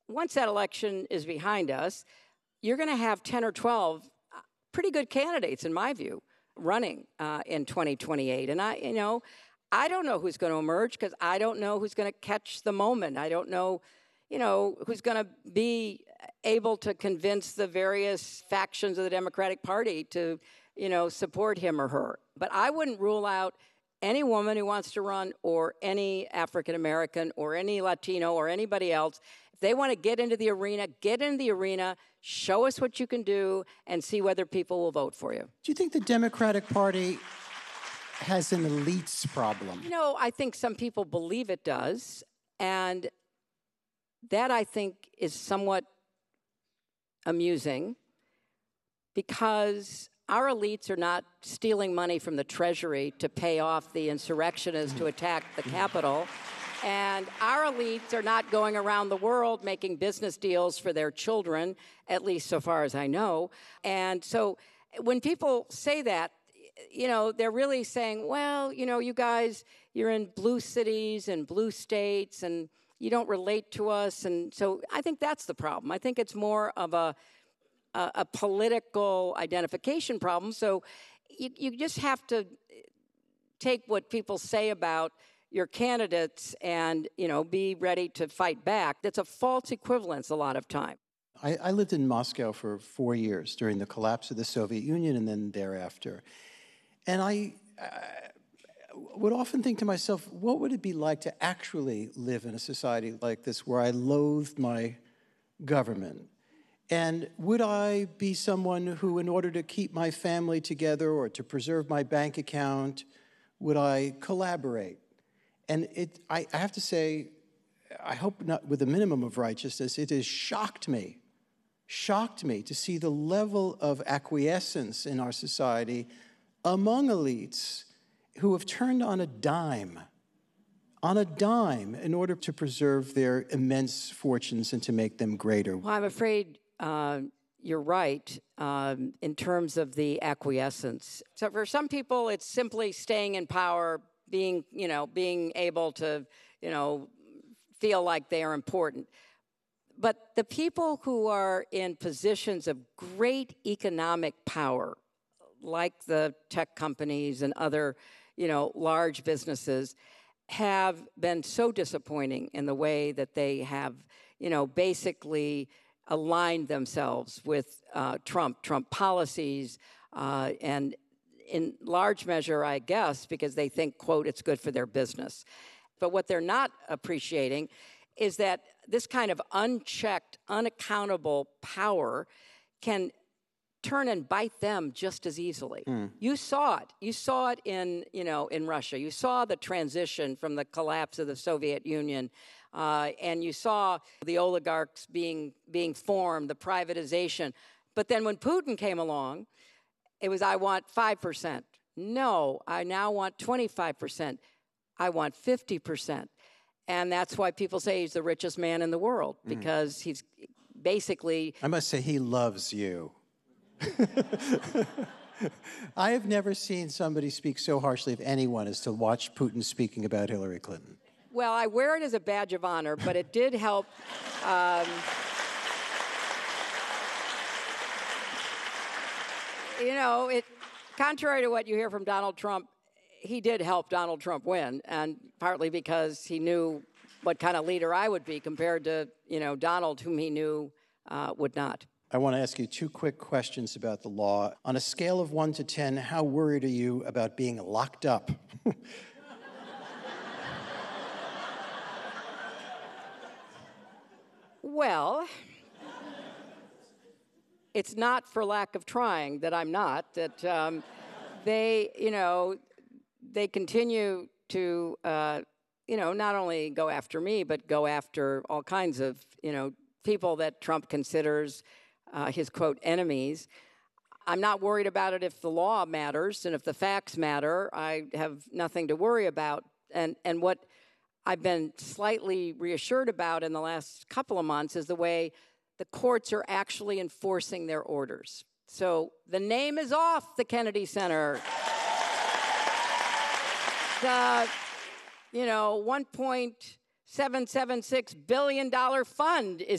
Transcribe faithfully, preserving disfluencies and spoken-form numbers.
once that election is behind us, you're going to have ten or twelve pretty good candidates, in my view, running uh, in twenty twenty-eight. And I, you know, I don't know who's going to emerge because I don't know who's going to catch the moment. I don't know, you know, who's going to be able to convince the various factions of the Democratic Party to, you know, support him or her. But I wouldn't rule out any woman who wants to run, or any African American, or any Latino, or anybody else. If they want to get into the arena, get into the arena, show us what you can do, and see whether people will vote for you. Do you think the Democratic Party has an elites problem? You know, I think some people believe it does, and that, I think, is somewhat amusing, because our elites are not stealing money from the Treasury to pay off the insurrectionists to attack the Capitol. And our elites are not going around the world making business deals for their children, at least so far as I know. And so when people say that, you know, they're really saying, well, you know, you guys, you're in blue cities and blue states, and you don't relate to us. And so I think that's the problem. I think it's more of a A, a political identification problem. So you, you just have to take what people say about your candidates and, you know, be ready to fight back. That's a false equivalence a lot of time. I, I lived in Moscow for four years during the collapse of the Soviet Union and then thereafter. And I, I would often think to myself, what would it be like to actually live in a society like this where I loathed my government? And would I be someone who, in order to keep my family together or to preserve my bank account, would I collaborate? And it, I, I have to say, I hope not with a minimum of righteousness, it has shocked me, shocked me to see the level of acquiescence in our society among elites who have turned on a dime, on a dime, in order to preserve their immense fortunes and to make them greater. Well, I'm afraid Uh, you're right um, in terms of the acquiescence. So for some people, it's simply staying in power, being, you know, being able to, you know, feel like they are important. But the people who are in positions of great economic power, like the tech companies and other, you know, large businesses, have been so disappointing in the way that they have, you know, basically aligned themselves with uh, Trump, Trump policies, uh, and in large measure, I guess, because they think, quote, it's good for their business. But what they're not appreciating is that this kind of unchecked, unaccountable power can turn and bite them just as easily. Mm. You saw it. You saw it in, you know, in Russia. You saw the transition from the collapse of the Soviet Union. Uh, and you saw the oligarchs being being formed, the privatization. But then when Putin came along, it was, I want five percent. No, I now want twenty-five percent. I want fifty percent. And that's why people say he's the richest man in the world, because mm. he's basically... I must say, he loves you. I have never seen somebody speak so harshly of anyone as to watch Putin speaking about Hillary Clinton. Well, I wear it as a badge of honor, but it did help. Um, you know, it, contrary to what you hear from Donald Trump, he did help Donald Trump win, and partly because he knew what kind of leader I would be compared to, you know, Donald, whom he knew uh, would not. I want to ask you two quick questions about the law. On a scale of one to ten, how worried are you about being locked up? Well, it's not for lack of trying that I'm not, that um, they, you know, they continue to, uh, you know, not only go after me, but go after all kinds of, you know, people that Trump considers uh, his, quote, enemies. I'm not worried about it if the law matters and if the facts matter. I have nothing to worry about. And, and what I've been slightly reassured about in the last couple of months is the way the courts are actually enforcing their orders. So the name is off the Kennedy Center. The, you know, one point seven seven six billion dollars fund is